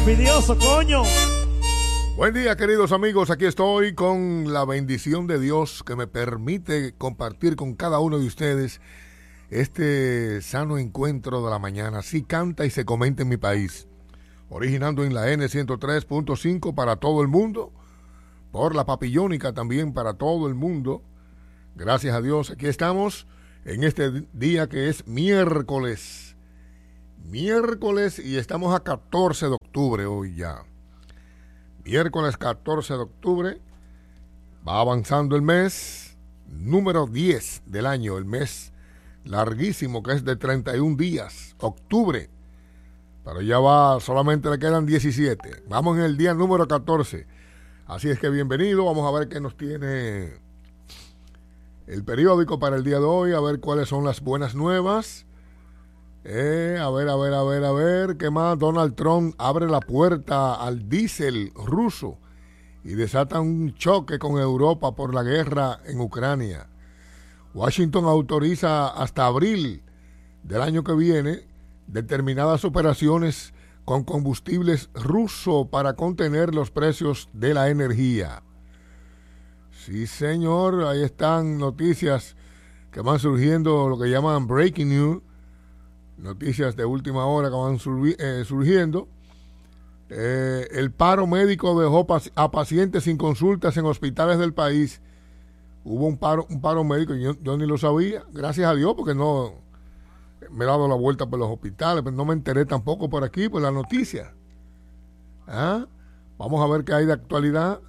envidioso, coño. Buen día, queridos amigos. Aquí estoy con la bendición de Dios que me permite compartir con cada uno de ustedes este sano encuentro de la mañana. Así canta y se comenta en mi país. Originando en la N103.5 para todo el mundo. Por la Papillónica también para todo el mundo. Gracias a Dios, aquí estamos en este día que es miércoles. Miércoles y estamos a 14 de octubre hoy ya. Miércoles 14 de octubre, va avanzando el mes número 10 del año, el mes larguísimo que es de 31 días, octubre, pero ya va, solamente le quedan 17, vamos en el día número 14, así es que bienvenido, vamos a ver qué nos tiene el periódico para el día de hoy, a ver cuáles son las buenas nuevas. A ver, ¿qué más? Donald Trump abre la puerta al diésel ruso y desata un choque con Europa por la guerra en Ucrania. Washington autoriza hasta abril del año que viene determinadas operaciones con combustibles rusos para contener los precios de la energía. Sí, señor, ahí están noticias que van surgiendo, lo que llaman breaking news. Noticias de última hora que van surgiendo. El paro médico dejó a pacientes sin consultas en hospitales del país. Hubo un paro médico, yo ni lo sabía, gracias a Dios, porque no me he dado la vuelta por los hospitales, pero no me enteré tampoco por aquí, por la noticia. Vamos a ver qué hay de actualidad.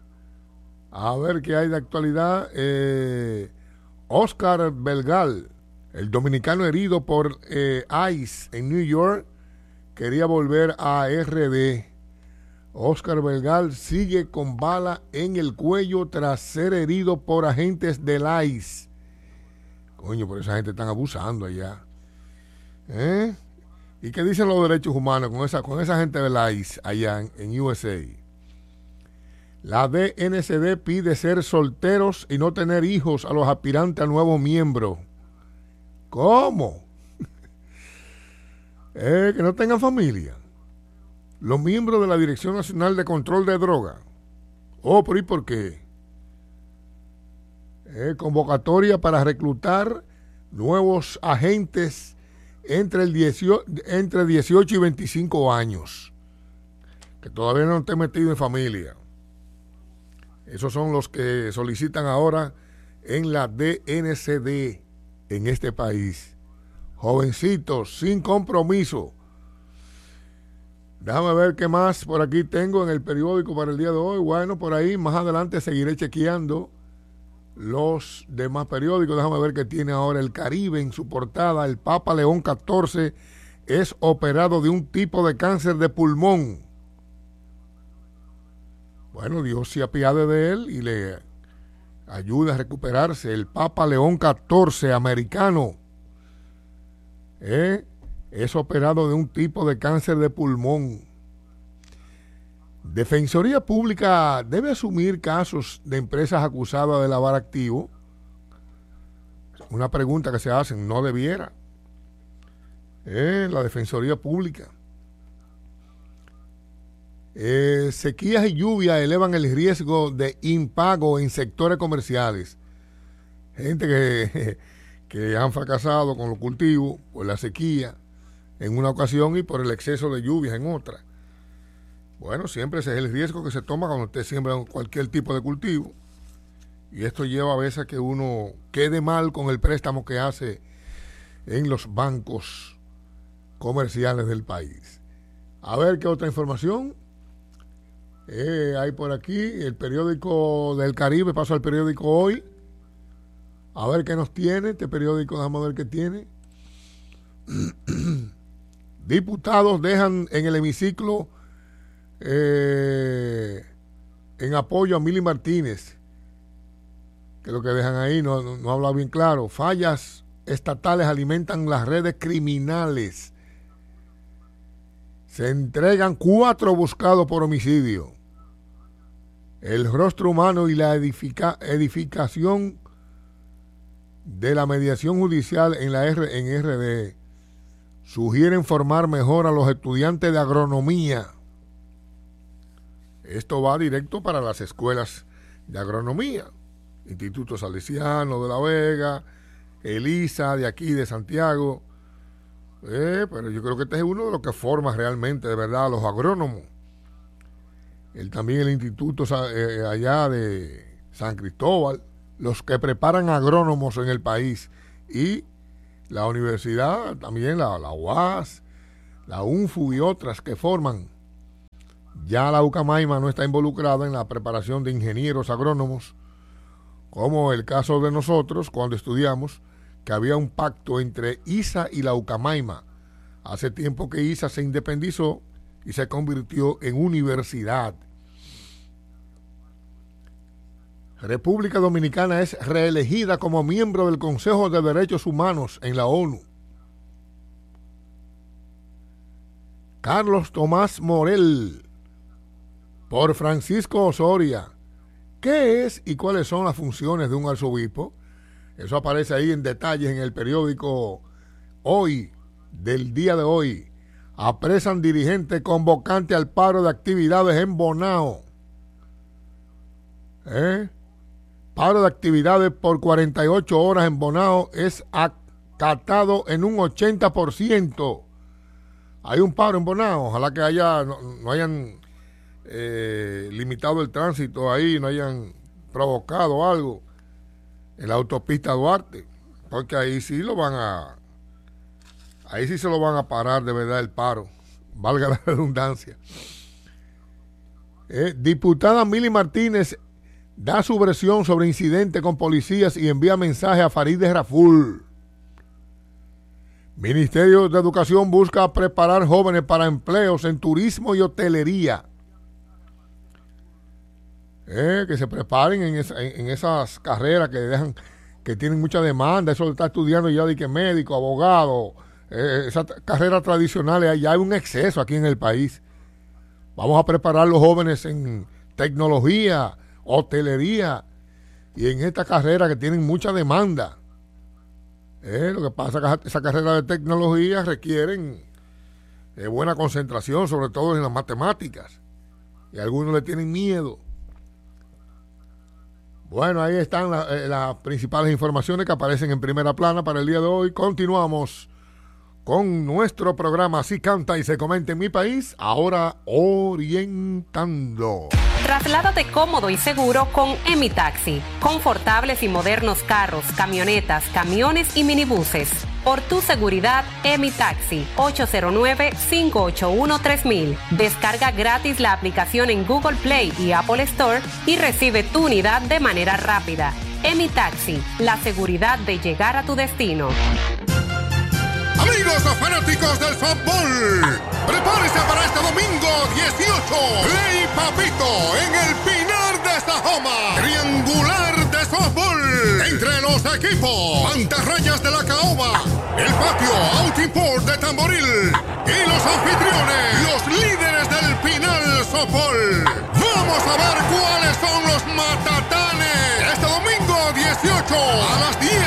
Oscar Belgal, el dominicano herido por ICE en New York, quería volver a RD. Oscar Belgal sigue con bala en el cuello tras ser herido por agentes del ICE. Coño, por esa gente están abusando allá. ¿Y qué dicen los derechos humanos con esa gente del ICE allá en USA? La DNCD pide ser solteros y no tener hijos a los aspirantes a nuevos miembros. ¿Cómo? Que no tengan familia. Los miembros de la Dirección Nacional de Control de Drogas. Pero ¿y por qué? Convocatoria para reclutar nuevos agentes entre 18 y 25 años. Que todavía no estén metidos en familia. Esos son los que solicitan ahora en la DNCD. En este país, jovencitos, sin compromiso. Déjame ver qué más por aquí tengo en el periódico para el día de hoy. Bueno, por ahí más adelante seguiré chequeando los demás periódicos. Déjame ver qué tiene ahora el Caribe en su portada. El Papa León XIV es operado de un tipo de cáncer de pulmón. Bueno, Dios se apiade de él y le ayuda a recuperarse. El Papa León XIV, americano, es operado de un tipo de cáncer de pulmón. Defensoría Pública debe asumir casos de empresas acusadas de lavar activos. Una pregunta que se hacen, no debiera. La Defensoría Pública. Sequías y lluvias elevan el riesgo de impago en sectores comerciales. Gente que han fracasado con los cultivos por la sequía en una ocasión y por el exceso de lluvias en otra. Bueno, siempre ese es el riesgo que se toma cuando usted siembra cualquier tipo de cultivo. Y esto lleva a veces a que uno quede mal con el préstamo que hace en los bancos comerciales del país. A ver qué otra información hay por aquí. El periódico del Caribe, paso al periódico Hoy. A ver qué nos tiene este periódico, déjame ver qué tiene. Diputados dejan en el hemiciclo en apoyo a Mili Martínez, que lo que dejan ahí no habla bien claro. Fallas estatales alimentan las redes criminales. Se entregan 4 buscados por homicidio. El rostro humano y la edificación de la mediación judicial en RD sugieren formar mejor a los estudiantes de agronomía. Esto va directo para las escuelas de agronomía, Instituto Salesiano de La Vega, ELISA de aquí de Santiago, pero yo creo que este es uno de los que forma realmente de verdad a los agrónomos. También el instituto allá de San Cristóbal, los que preparan agrónomos en el país, y la universidad también, la UAS, la UNFU y otras que forman. Ya la Ucamaima no está involucrada en la preparación de ingenieros agrónomos, como el caso de nosotros cuando estudiamos, que había un pacto entre ISA y la Ucamaima. Hace tiempo que ISA se independizó y se convirtió en universidad. República Dominicana es reelegida como miembro del Consejo de Derechos Humanos en la ONU. Carlos Tomás Morel por Francisco Osoria. ¿Qué es y cuáles son las funciones de un arzobispo? Eso aparece ahí en detalles en el periódico Hoy, del día de hoy. Apresan dirigente convocante al paro de actividades en Bonao. Paro de actividades por 48 horas en Bonao es acatado en un 80%. Hay un paro en Bonao. Ojalá que no hayan limitado el tránsito ahí, no hayan provocado algo en la autopista Duarte, porque ahí sí se lo van a parar de verdad el paro, valga la redundancia. Diputada Mili Martínez da su versión sobre incidente con policías y envía mensaje a Farideh Raful. Ministerio de Educación busca preparar jóvenes para empleos en turismo y hotelería. Que se preparen en esas carreras que tienen mucha demanda. Eso está estudiando ya de que médico, abogado, esas carreras tradicionales. Ya hay un exceso aquí en el país. Vamos a preparar a los jóvenes en tecnología, hotelería y en esta carrera que tienen mucha demanda. Lo que pasa es que esa carrera de tecnología requieren buena concentración, sobre todo en las matemáticas, y algunos le tienen miedo. Bueno, ahí están las principales informaciones que aparecen en primera plana para el día de hoy. Continuamos con nuestro programa Así Canta y Se Comenta en Mi País, ahora orientando. Trasládate cómodo y seguro con Emitaxi. Confortables y modernos carros, camionetas, camiones y minibuses. Por tu seguridad, Emitaxi, 809-581-3000. Descarga gratis la aplicación en Google Play y Apple Store y recibe tu unidad de manera rápida. Emitaxi, la seguridad de llegar a tu destino. Amigos fanáticos del fútbol, prepárense para este domingo 18. Play Papito en el Pinar de Sajoma. Triangular de softball entre los equipos Mantarrayas de la Caoba, el Patio Autimport de Tamboril y los anfitriones, los líderes del Pinal Softball. Vamos a ver cuáles son los matatanes. Este domingo 18 a las 10